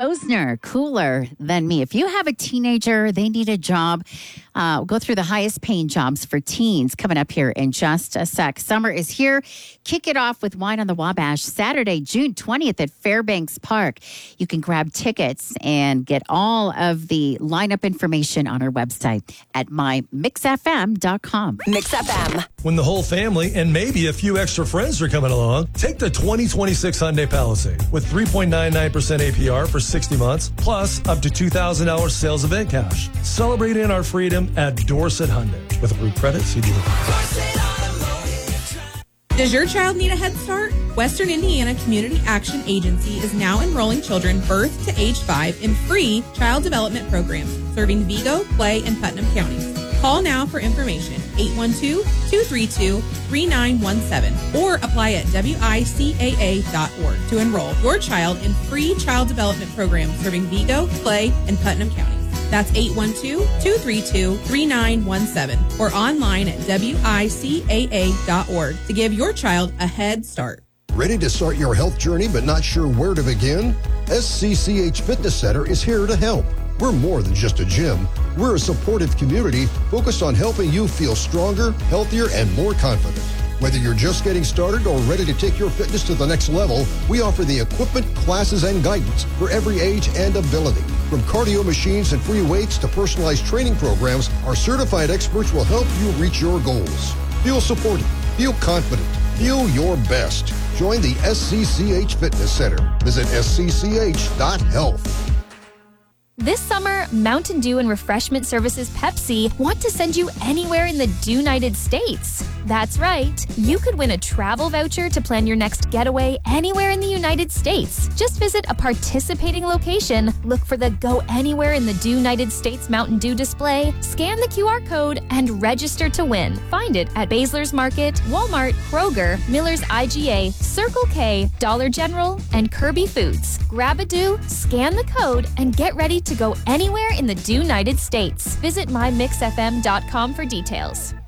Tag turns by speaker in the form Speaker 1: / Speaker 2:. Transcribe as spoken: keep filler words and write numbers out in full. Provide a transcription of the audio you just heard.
Speaker 1: Posner, Cooler Than Me. If you have a teenager, they need a job. Uh, we'll go through the highest paying jobs for teens coming up here in just a sec. Summer is here. Kick it off with Wine on the Wabash Saturday, June twentieth at Fairbanks Park. You can grab tickets and get all of the lineup information on our website at my mix f m dot com.
Speaker 2: Mix F M.
Speaker 3: When the whole family and maybe a few extra friends are coming along, take the twenty twenty-six Hyundai Palisade with three point nine nine percent A P R for sixty months, plus up to two thousand dollars sales event cash. Celebrate in our freedom at Dorset Hyundai. With approved credit, see dealer.
Speaker 4: Does your child need a head start? Western Indiana Community Action Agency is now enrolling children birth to age five in free child development programs serving Vigo, Clay, and Putnam counties. Call now for information, eight one two, two three two, three nine one seven, or apply at W I C A A dot org to enroll your child in free child development programs serving Vigo, Clay, and Putnam counties. That's eight one two, two three two, three nine one seven or online at W I C A A dot org to give your child a head start.
Speaker 5: Ready to start your health journey but not sure where to begin? S C C H Fitness Center is here to help. We're more than just a gym. We're a supportive community focused on helping you feel stronger, healthier, and more confident. Whether you're just getting started or ready to take your fitness to the next level, we offer the equipment, classes, and guidance for every age and ability. From cardio machines and free weights to personalized training programs, our certified experts will help you reach your goals. Feel supported, feel confident, feel your best. Join the S C C H Fitness Center. Visit S C C H dot health.
Speaker 6: This summer, Mountain Dew and Refreshment Services Pepsi want to send you anywhere in the United States. That's right. You could win a travel voucher to plan your next getaway anywhere in the United States. Just visit a participating location, look for the Go Anywhere in the United States Mountain Dew display, scan the Q R code, and register to win. Find it at Basler's Market, Walmart, Kroger, Miller's I G A, Circle K, Dollar General, and Kirby Foods. Grab a Dew, scan the code, and get ready to go anywhere in the United States. Visit my mix f m dot com for details.